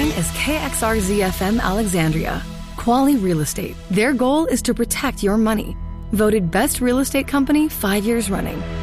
mine is KXRZ-FM Alexandria. Quali Real Estate. Their goal is to protect your money. Voted Best Real Estate Company 5 years running.